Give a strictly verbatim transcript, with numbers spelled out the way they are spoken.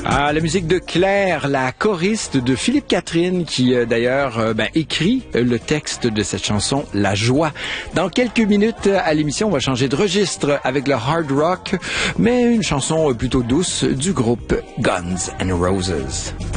Ah, la musique de Claire, la choriste de Philippe Catherine, qui euh, d'ailleurs euh, ben, écrit le texte de cette chanson, La Joie. Dans quelques minutes à l'émission, on va changer de registre avec le hard rock, mais une chanson plutôt douce du groupe Guns N' Roses.